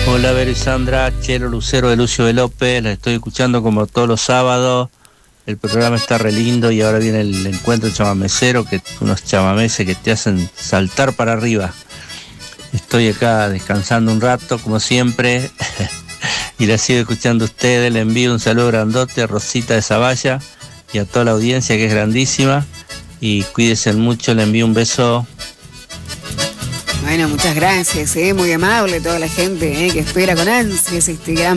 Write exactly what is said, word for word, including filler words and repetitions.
Hola, Vero y Sandra, Chelo Lucero de Lucio de López, la estoy escuchando como todos los sábados. El programa está re lindo y ahora viene el encuentro chamamecero, que unos chamameses que te hacen saltar para arriba. Estoy acá descansando un rato, como siempre, y la sigo escuchando a ustedes. Le envío un saludo grandote a Rosita de Zavalla y a toda la audiencia, que es grandísima. Y cuídense mucho, le envío un beso. Bueno, muchas gracias, ¿eh? Muy amable toda la gente, ¿eh? Que espera con ansias este gran